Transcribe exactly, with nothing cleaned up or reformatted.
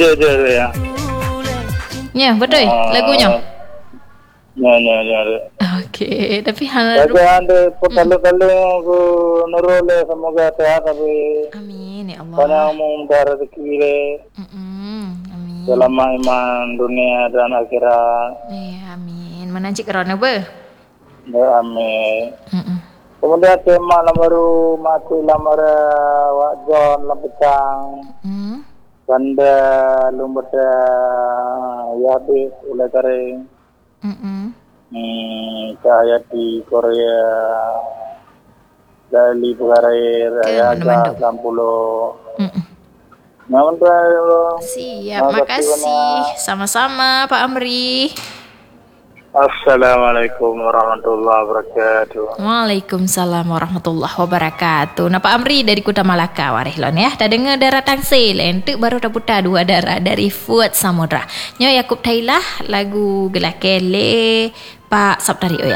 Ya, ya, ya. Ya, betul Ah, lagunya. Ya, ya, ya. Okey, tapi hal Jadi anda perlu-perlu aku nurul semoga sehat tapi Amin ya Allah. banyak mengundar rezeki Mm-mm, amin. selama iman dunia dan akhirat. Ya, amin. Mana cik kerana apa? Ya, amin. Mm-mm. Kemudian tema yang baru mati lamar Wak John Lampetang Mm. Ganda Lumbada Yabis Ulai Kering Mm-mm. hmm, Cahaya di Korea Dali Bukarir Ke Ayaga mandu-mandu. Sampulo Mm-mm. Namun tuh Siap, makasih. Sama-sama Pak Amri. Assalamualaikum warahmatullahi wabarakatuh. Waalaikumsalam warahmatullahi wabarakatuh. Nah Pak Amri dari Kuta Malaka Warihlon ya. Dah dengar darah tangsil. Entuk baru dah putar dua darah dari Fuad Samudra. Nyo Yakub Thailah lagu Gelakele Pak Sabtari